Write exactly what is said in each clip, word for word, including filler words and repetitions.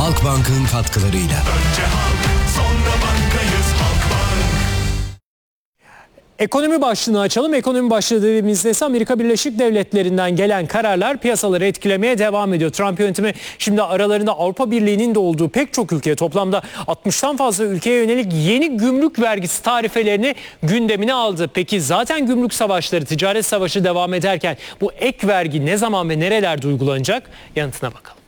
Halkbank'ın katkılarıyla. Önce halk, sonra bankayız Halkbank. Ekonomi başlığını açalım. Ekonomi başlığı dediğimizde ise Amerika Birleşik Devletleri'nden gelen kararlar piyasaları etkilemeye devam ediyor. Trump yönetimi şimdi aralarında Avrupa Birliği'nin de olduğu pek çok ülkeye, toplamda altmıştan fazla ülkeye yönelik yeni gümrük vergisi tarifelerini gündemine aldı. Peki zaten gümrük savaşları, ticaret savaşı devam ederken bu ek vergi ne zaman ve nerelerde uygulanacak? Yanıtına bakalım.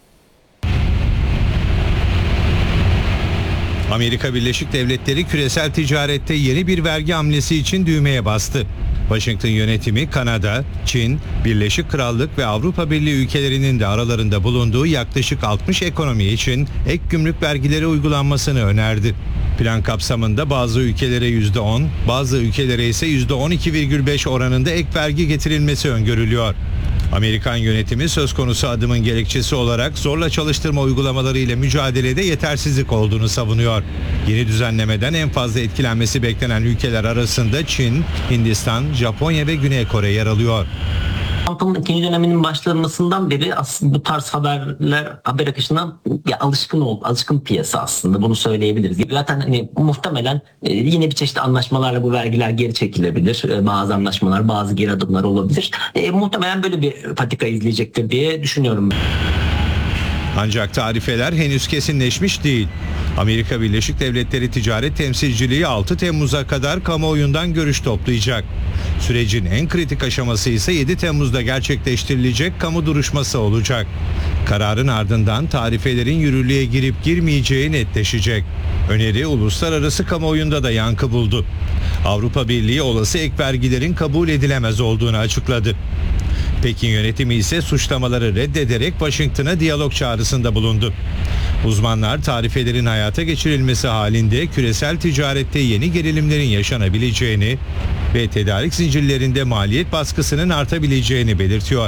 Amerika Birleşik Devletleri küresel ticarette yeni bir vergi hamlesi için düğmeye bastı. Washington yönetimi Kanada, Çin, Birleşik Krallık ve Avrupa Birliği ülkelerinin de aralarında bulunduğu yaklaşık altmış ekonomi için ek gümrük vergileri uygulanmasını önerdi. Plan kapsamında bazı ülkelere yüzde on, bazı ülkelere ise yüzde on iki virgül beş oranında ek vergi getirilmesi öngörülüyor. Amerikan yönetimi söz konusu adımın gerekçesi olarak zorla çalıştırma uygulamaları ile mücadelede yetersizlik olduğunu savunuyor. Yeni düzenlemeden en fazla etkilenmesi beklenen ülkeler arasında Çin, Hindistan, Japonya ve Güney Kore yer alıyor. Trump'ın ikinci döneminin başlamasından beri aslında bu tarz haberler, haber akışına ya alışkın oldu, alışkın piyasa aslında, bunu söyleyebiliriz. Zaten hani muhtemelen e, yine bir çeşitli anlaşmalarla bu vergiler geri çekilebilir. E, bazı anlaşmalar, bazı geri adımlar olabilir. E, muhtemelen böyle bir patika izleyecektir diye düşünüyorum. Ancak tarifeler henüz kesinleşmiş değil. Amerika Birleşik Devletleri Ticaret Temsilciliği altı Temmuz'a kadar kamuoyundan görüş toplayacak. Sürecin en kritik aşaması ise yedi Temmuz'da gerçekleştirilecek kamu duruşması olacak. Kararın ardından tarifelerin yürürlüğe girip girmeyeceği netleşecek. Öneri uluslararası kamuoyunda da yankı buldu. Avrupa Birliği olası ek vergilerin kabul edilemez olduğunu açıkladı. Pekin yönetimi ise suçlamaları reddederek Washington'a diyalog çağrısında bulundu. Uzmanlar tarifelerin hayata geçirilmesi halinde küresel ticarette yeni gerilimlerin yaşanabileceğini ve tedarik zincirlerinde maliyet baskısının artabileceğini belirtiyor.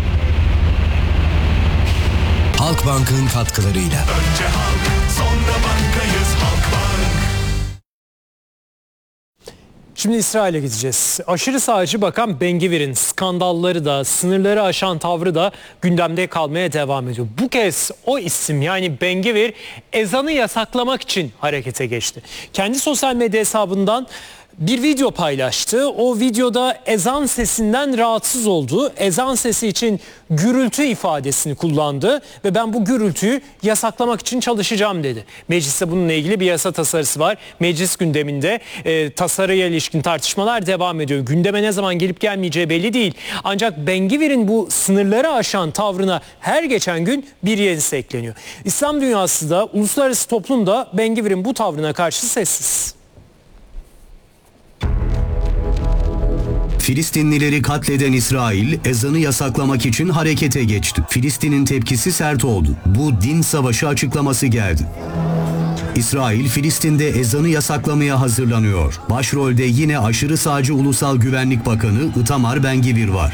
Halkbank'ın katkılarıyla. Önce halk, sonra bankayız Halkbank. Şimdi İsrail'e gideceğiz. Aşırı sağcı Bakan Ben-Gvir'in skandalları da, sınırları aşan tavrı da gündemde kalmaya devam ediyor. Bu kez o isim, yani Ben-Gvir, ezanı yasaklamak için harekete geçti. Kendi sosyal medya hesabından bir video paylaştı. O videoda ezan sesinden rahatsız oldu. Ezan sesi için gürültü ifadesini kullandı ve ben bu gürültüyü yasaklamak için çalışacağım dedi. Mecliste bununla ilgili bir yasa tasarısı var. Meclis gündeminde e, tasarıya ilişkin tartışmalar devam ediyor. Gündeme ne zaman gelip gelmeyeceği belli değil. Ancak Ben-Gvir'in bu sınırları aşan tavrına her geçen gün bir yenisi ekleniyor. İslam dünyası da, uluslararası toplum da Ben-Gvir'in bu tavrına karşı sessiz. Filistinlileri katleden İsrail ezanı yasaklamak için harekete geçti. Filistin'in tepkisi sert oldu. Bu din savaşı açıklaması geldi. İsrail, Filistin'de ezanı yasaklamaya hazırlanıyor. Başrolde yine aşırı sağcı Ulusal Güvenlik Bakanı Itamar Ben-Gvir var.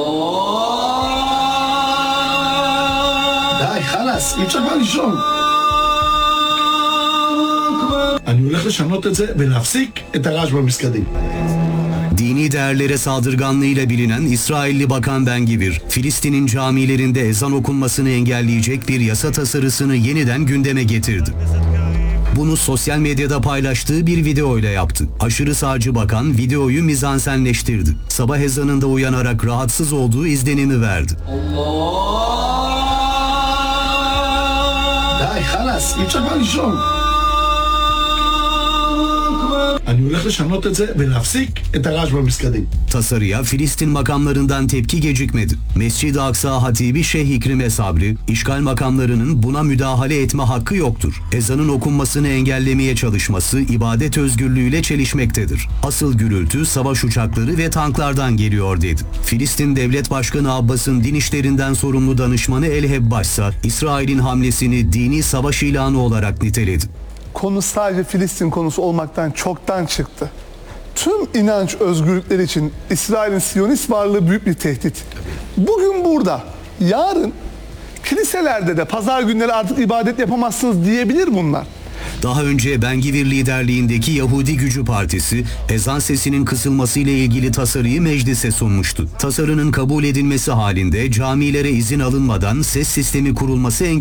Dini değerlere saldırganlığıyla bilinen İsrailli Bakan Ben-Gvir, Filistin'in camilerinde ezan okunmasını engelleyecek bir yasa tasarısını yeniden gündeme getirdi. Bunu sosyal medyada paylaştığı bir videoyla yaptı. Aşırı sağcı bakan videoyu mizansenleştirdi. Sabah ezanında uyanarak rahatsız olduğu izlenimi verdi. Tasarıya Filistin makamlarından tepki gecikmedi. Mescid-i Aksa Hatibi Şeyh İkrime Sabri, işgal makamlarının buna müdahale etme hakkı yoktur. Ezanın okunmasını engellemeye çalışması ibadet özgürlüğüyle çelişmektedir. Asıl gürültü savaş uçakları ve tanklardan geliyor dedi. Filistin Devlet Başkanı Abbas'ın din işlerinden sorumlu danışmanı El Hebbaş ise İsrail'in hamlesini dini savaş ilanı olarak niteledi. Konu sadece Filistin konusu olmaktan çoktan çıktı. Tüm inanç özgürlükleri için İsrail'in Siyonist varlığı büyük bir tehdit. Bugün burada, yarın kiliselerde de pazar günleri artık ibadet yapamazsınız diyebilir bunlar. Daha önce Ben-Gvir liderliğindeki Yahudi Gücü Partisi, ezan sesinin kısılması ile ilgili tasarıyı meclise sunmuştu. Tasarının kabul edilmesi halinde camilere izin alınmadan ses sistemi kurulması engellenmişti.